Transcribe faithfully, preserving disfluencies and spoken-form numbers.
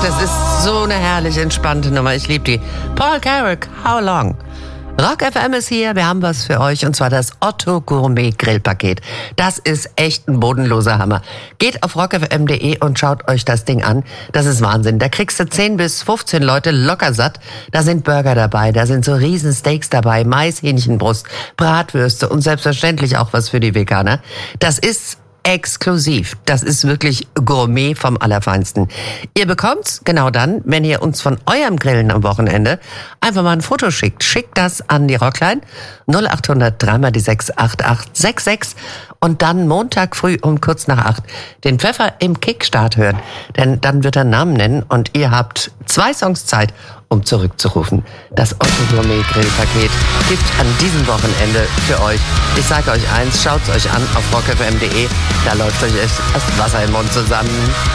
das ist so eine herrlich entspannte Nummer. Ich liebe die. Paul Carrick, How Long? Rock F M ist hier, wir haben was für euch und zwar das Otto Gourmet Grillpaket. Das ist echt ein bodenloser Hammer. Geht auf rock f m punkt d e und schaut euch das Ding an. Das ist Wahnsinn. Da kriegst du zehn bis fünfzehn Leute locker satt. Da sind Burger dabei, da sind so riesen Steaks dabei, Mais, Hähnchenbrust, Bratwürste und selbstverständlich auch was für die Veganer. Das ist exklusiv. Das ist wirklich Gourmet vom Allerfeinsten. Ihr bekommt's genau dann, wenn ihr uns von eurem Grillen am Wochenende einfach mal ein Foto schickt. Schickt das an die Rockline null acht hundert drei mal die sechs acht acht sechs sechs und dann Montag früh um kurz nach acht den Pfeffer im Kickstart hören. Denn dann wird er einen Namen nennen und ihr habt zwei Songs Zeit, um zurückzurufen. Das Otto Gourmet Grillpaket gibt's an diesem Wochenende für euch. Ich sage euch eins, schaut's euch an auf rock f m punkt d e. Da läuft euch echt das Wasser im Mund zusammen.